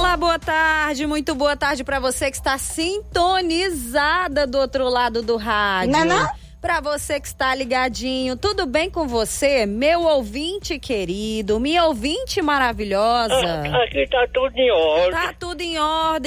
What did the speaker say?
Olá, boa tarde, muito boa tarde para você que está sintonizada do outro lado do rádio. Para você que está ligadinho, tudo bem com você, meu ouvinte querido, minha ouvinte maravilhosa? Aqui tá tudo em ordem. Tá tudo em ordem.